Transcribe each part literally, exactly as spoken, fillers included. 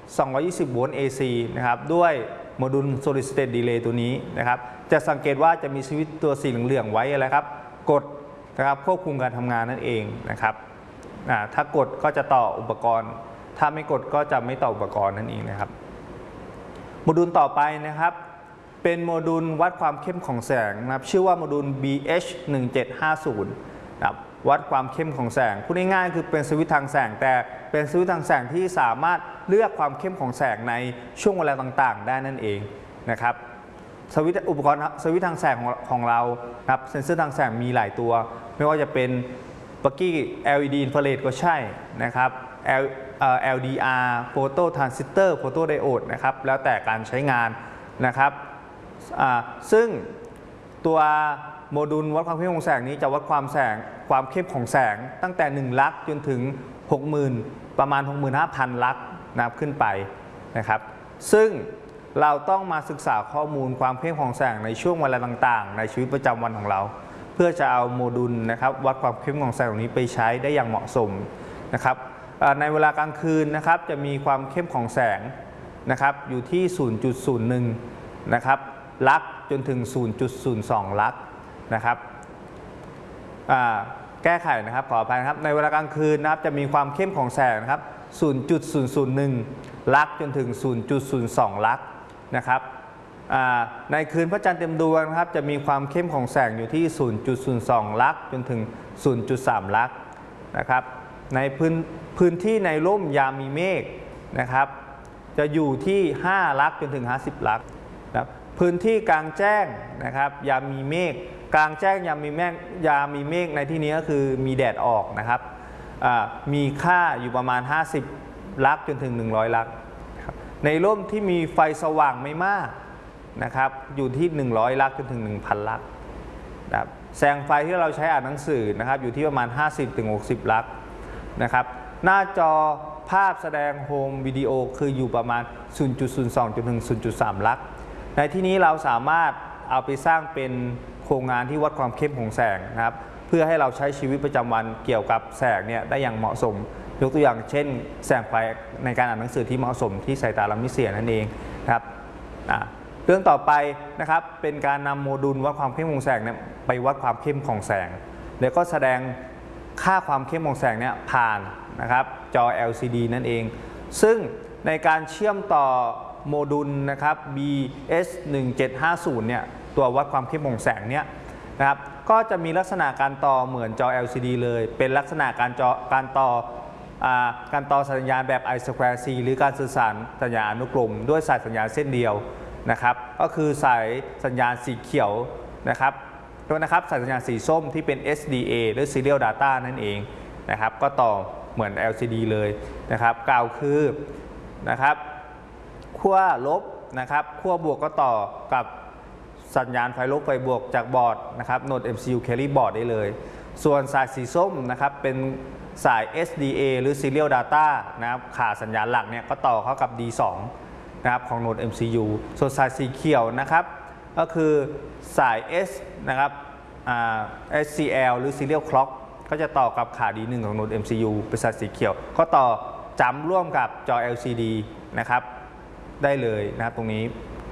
สองร้อยยี่สิบโวลต์ เอ ซี นะครับด้วยโมดูล Solid State Relay ตัวนี้นะครับจะสังเกตว่าจะมีสวิตช์ตัวสีเหลืองๆไว้อะไรครับกดนะครับควบคุมการทำงานนั่นเองนะครับถ้ากดก็จะต่ออุปกรณ์ถ้าไม่กดก็จะไม่ต่ออุปกรณ์นั่นเองนะครับโมดูลต่อไปนะครับเป็นโมดูลวัดความเข้มของแสงนะครับชื่อว่าโมดูล บี เอช หนึ่งเจ็ดห้าศูนย์ นะครับวัดความเข้มของแสงพูดง่ายๆคือเป็นสวิตช์ทางแสงแต่เป็นสวิตช์ทางแสงที่สามารถเลือกความเข้มของแสงในช่วงเวลาต่างๆได้นั่นเองนะครับสวิตช์อุปกรณ์สวิตช์ทางแสงของของเราครับเซ็นเซอร์ทางแสงมีหลายตัวไม่ว่าจะเป็นปลั๊กกี้ แอล อี ดี อินฟราเรดก็ใช่นะครับ แอล ดี อาร์ โฟโตทรานซิสเตอร์โฟโตไดโอดนะครับแล้วแต่การใช้งานนะครับซึ่งตัวโมดูลวัดความเข้มของแสงนี้จะวัดความแสงความเข้มของแสงตั้งแต่หนึ่งลักจนถึง หกหมื่น ประมาณ หกหมื่นห้าพัน ลักนับขึ้นไปนะครับซึ่งเราต้องมาศึกษาข้อมูลความเข้มของแสงในช่วงเวลาต่างๆในชีวิตประจำวันของเราเพื่อจะเอาโมดูลนะครับวัดความเข้มของแสงนี้ไปใช้ได้อย่างเหมาะสมนะครับในเวลากลางคืนนะครับจะมีความเข้มของแสงนะครับอยู่ที่ ศูนย์จุดศูนย์หนึ่ง นะครับลักจนถึง ศูนย์จุดศูนย์สอง ลักนะครับแก้ไขนะครับขออภัยนะครับในเวลากลางคืนนะครับจะมีความเข้มของแสงนะครับ ศูนย์จุดศูนย์ศูนย์หนึ่ง ลักจนถึง ศูนย์จุดศูนย์สอง ลักนะครับในคืนพระจันทร์เต็มดวงนะครับจะมีความเข้มของแสงอยู่ที่ ศูนย์จุดศูนย์สอง ลักจนถึง ศูนย์จุดสาม ลักนะครับในพื้นพื้นที่ในร่มยามมีเมฆนะครับจะอยู่ที่ ห้า ลักจนถึง ห้าสิบ ลักนะครับพื้นที่กลางแจ้งนะครับยามมีเมฆกลางแจ้งยามมีเมฆยามมีเมฆในที่นี้ก็คือมีแดดออกนะครับมีค่าอยู่ประมาณ ห้าสิบ ลักจนถึง หนึ่งร้อย ลักในร่มที่มีไฟสว่างไม่มากนะครับอยู่ที่ หนึ่งร้อย ลักจนถึง หนึ่งพัน ลักนะครับแสงไฟที่เราใช้อ่านหนังสือนะครับอยู่ที่ประมาณ ห้าสิบถึงหกสิบ ลักนะครับหน้าจอภาพแสดงโฮมวิดีโอคืออยู่ประมาณ ศูนย์จุดศูนย์สอง จนถึง ศูนย์จุดสาม ลักในที่นี้เราสามารถเอาไปสร้างเป็นโครงงานที่วัดความเข้มของแสงนะครับเพื่อให้เราใช้ชีวิตประจำวันเกี่ยวกับแสงเนี่ยได้อย่างเหมาะสมยกตัวอย่างเช่นแสงไฟในการอ่านหนังสือที่เหมาะสมที่สายตาเราไม่เสียนั่นเองนะครับเรื่องต่อไปนะครับเป็นการนำโมดูลวัดความเข้มของแสงเนี่ยไปวัดความเข้มของแสงแล้วก็แสดงค่าความเข้มของแสงเนี่ยผ่านนะครับจอ แอล ซี ดี นั่นเองซึ่งในการเชื่อมต่อโมดูลนะครับ บี เอช หนึ่งเจ็ดห้าศูนย์ เนี่ยตัววัดความเข้มของแสงเนี่ยนะครับก็จะมีลักษณะการต่อเหมือนจอ แอล ซี ดี เลยเป็นลักษณะการจอการต่อการต่อสัญญาณแบบ I square C หรือการสื่อสารสัญญาณอนุกรมด้วยสายสัญญาณเส้นเดียวนะครับก็คือสายสัญญาณสีเขียวนะครับด้วยนะครับสายสัญญาณสีส้มที่เป็น เอส ดี เอ หรือ Serial Data นั่นเองนะครับก็ต่อเหมือน แอล ซี ดี เลยนะครับกล่าวคือนะครับขั้วลบนะครับขั้วบวกก็ต่อกับสัญญาณไฟลบไฟบวกจากบอร์ดนะครับโหนด เอ็ม ซี ยู Carry Board ได้เลยส่วนสายสีส้มนะครับเป็นสาย เอส ดี เอ หรือ Serial Data นะครับขาสัญญาณหลักเนี่ยก็ต่อเข้ากับ ดี สอง นะครับของโหนด เอ็ม ซี ยู ส่วนสายสีเขียวนะครับก็คือสาย S นะครับ เอส ซี แอล หรือ Serial Clock ก็จะต่อกับขา ดี หนึ่ง ของโหนด เอ็ม ซี ยู เป็นสายสีเขียวก็ต่อจำร่วมกับจอ แอล ซี ดี นะครับได้เลยนะครับตรงนี้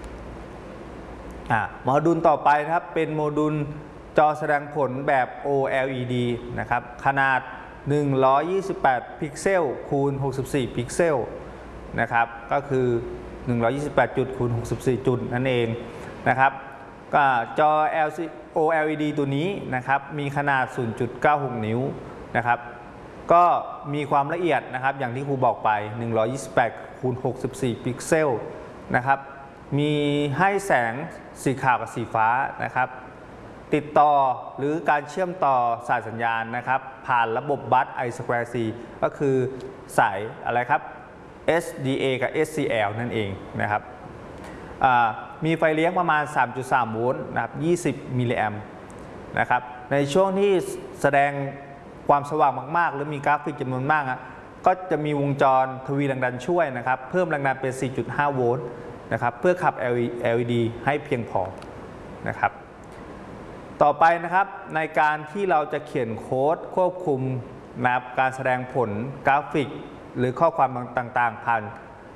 โมดูลต่อไปนะครับเป็นโมดูลจอแสดงผลแบบ โอ แอล อี ดี นะครับขนาดหนึ่งร้อยยี่สิบแปดพิกเซลคูณหกสิบสี่พิกเซลนะครับก็คือหนึ่งร้อยยี่สิบแปดจุดคูณหกสิบสี่จุดนั่นเองนะครับก็จอ โอ แอล อี ดี ตัวนี้นะครับมีขนาด ศูนย์จุดเก้าหก นิ้วนะครับก็มีความละเอียดนะครับอย่างที่ครูบอกไปหนึ่งร้อยยี่สิบแปดคูณหกสิบสี่พิกเซลนะครับมีให้แสงสีขาวกับสีฟ้านะครับติดต่อหรือการเชื่อมต่อสายสัญญาณนะครับผ่านระบบบัส I square C ก็คือสายอะไรครับ เอส ดี เอ กับ เอส ซี แอล นั่นเองนะครับมีไฟเลี้ยงประมาณ สามจุดสาม โวลต์นะครับยี่สิบมิลลิแอมป์นะครับในช่วงที่แสดงความสว่างมากๆหรือมีกราฟิกจำนวนมากก็จะมีวงจรทวีแรงดันช่วยนะครับเพิ่มแรงดันเป็น สี่จุดห้า โวลต์นะครับเพื่อขับ แอล อี ดี ให้เพียงพอนะครับต่อไปนะครับในการที่เราจะเขียนโค้ดควบคุมนะครับการแสดงผลกราฟิกหรือข้อความต่างๆผ่าน